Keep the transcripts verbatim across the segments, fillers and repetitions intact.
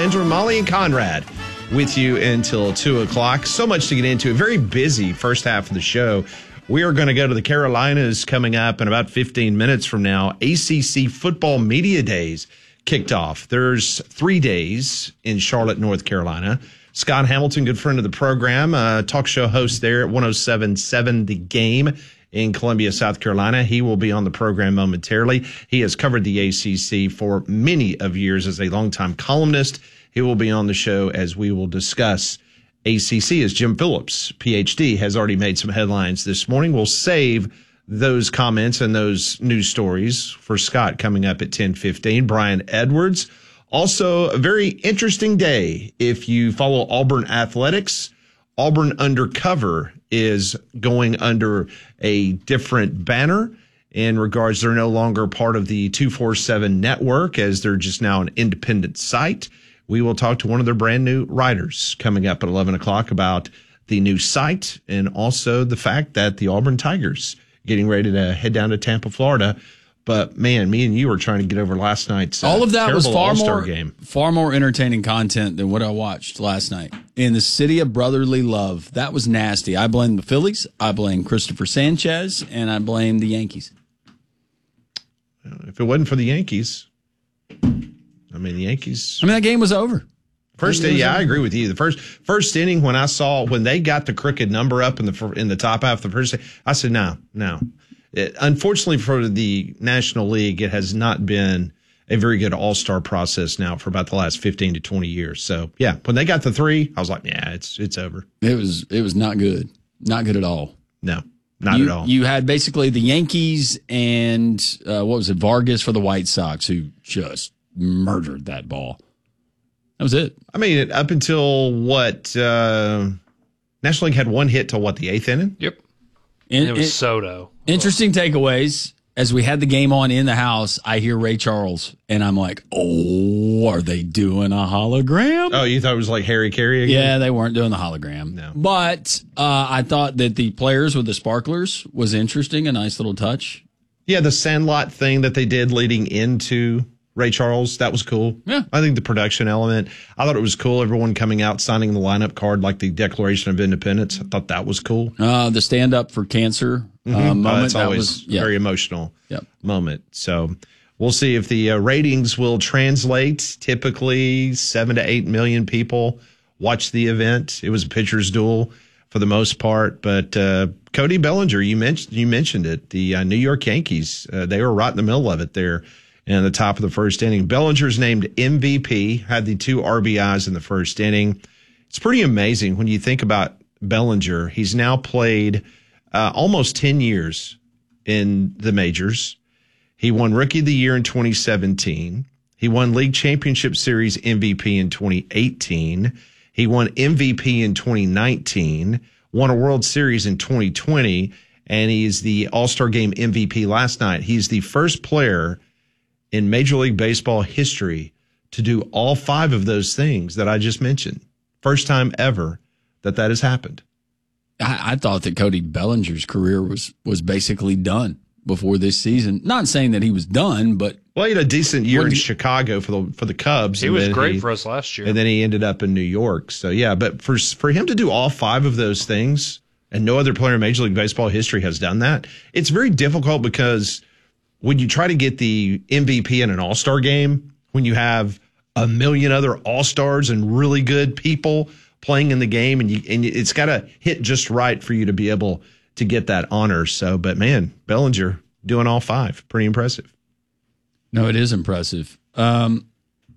Benjamin, Molly, and Conrad with you until two o'clock. So much to get into. A very busy first half of the show. We are going to go to the Carolinas coming up in about fifteen minutes from now. A C C Football Media Days kicked off. There's three days in Charlotte, North Carolina. Scott Hamilton, good friend of the program, uh, talk show host there at one oh seven point seven The Game in Columbia, South Carolina. He will be on the program momentarily. He has covered the A C C for many of years as a longtime columnist. He will be on the show as we will discuss A C C, as Jim Phillips, P H D, has already made some headlines this morning. We'll save those comments and those news stories for Scott coming up at ten fifteen. Brian Edwards. Also, a very interesting day if you follow Auburn athletics. Auburn Undercover is going under a different banner in regards they're no longer part of the two forty-seven network, as they're just now an independent site. We will talk to one of their brand new writers coming up at eleven o'clock about the new site and also the fact that the Auburn Tigers getting ready to head down to Tampa, Florida. But man, me and you were trying to get over last night's uh, all of that was far All-Star more game. far more entertaining content than what I watched last night. In the city of brotherly love, that was nasty. I blame the Phillies, I blame Christopher Sanchez, and I blame the Yankees. If it wasn't for the Yankees, I mean the Yankees. I mean that game was over. First, yeah, over. I agree with you. The first first inning, when I saw when they got the crooked number up in the in the top half of the first, I said, no, no. It, unfortunately for the National League, it has not been a very good all-star process now for about the last fifteen to twenty years. So, yeah, when they got the three, I was like, yeah, it's it's over. It was it was not good. Not good at all. No, not you, at all. You had basically the Yankees and, uh, what was it, Vargas for the White Sox, who just murdered that ball. That was it. I mean, up until what? Uh, National League had one hit till what, the eighth inning? Yep. In, it was in, Soto. Interesting takeaways. As we had the game on in the house, I hear Ray Charles, and I'm like, oh, are they doing a hologram? Oh, you thought it was like Harry Carey again? Yeah, they weren't doing the hologram. No. But uh, I thought that the players with the sparklers was interesting, a nice little touch. Yeah, the Sandlot thing that they did leading into Ray Charles, that was cool. Yeah. I think the production element, I thought it was cool. Everyone coming out, signing the lineup card like the Declaration of Independence. I thought that was cool. Uh, the stand up for cancer mm-hmm. uh, moment. Uh, that's that always was yeah. a very emotional yep. moment. So we'll see if the uh, ratings will translate. Typically, seven to eight million people watch the event. It was a pitcher's duel for the most part. But uh, Cody Bellinger, you mentioned, you mentioned it. The uh, New York Yankees, uh, they were right in the middle of it there. In the top of the first inning, Bellinger's named M V P, had the two R B Is in the first inning. It's pretty amazing when you think about Bellinger. He's now played uh, almost ten years in the majors. He won Rookie of the Year in twenty seventeen. He won League Championship Series M V P in twenty eighteen. He won M V P in twenty nineteen, won a World Series in twenty twenty, and he's the All-Star Game M V P last night. He's the first player in Major League Baseball history to do all five of those things that I just mentioned. First time ever that that has happened. I, I thought that Cody Bellinger's career was was basically done before this season. Not saying that he was done, but well, he had a decent year in you, Chicago for the for the Cubs. He was great he, for us last year, and then he ended up in New York. So yeah, but for for him to do all five of those things, and no other player in Major League Baseball history has done that, it's very difficult because when you try to get the M V P in an all-star game, when you have a million other all-stars and really good people playing in the game, and you and it's got to hit just right for you to be able to get that honor. So, but man, Bellinger doing all five, pretty impressive. No, it is impressive. Um,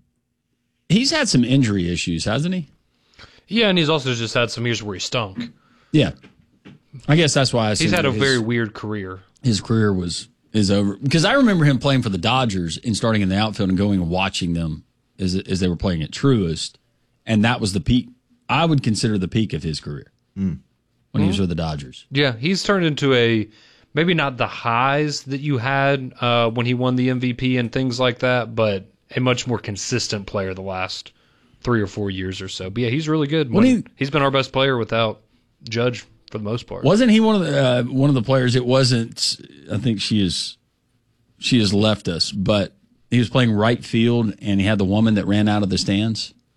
he's had some injury issues, hasn't he? Yeah, and he's also just had some years where he stunk. Yeah, I guess that's why I he's had a his, very weird career. His career was. Is over because I remember him playing for the Dodgers and starting in the outfield and going and watching them as as they were playing at Truist, and that was the peak. I would consider the peak of his career mm. when mm-hmm. he was with the Dodgers. Yeah, he's turned into a maybe not the highs that you had uh, when he won the M V P and things like that, but a much more consistent player the last three or four years or so. But yeah, he's really good. When, he, he's been our best player without Judge for the most part. Wasn't he one of the uh, one of the players? It wasn't. I think she is. She has left us, but he was playing right field, and he had the woman that ran out of the stands.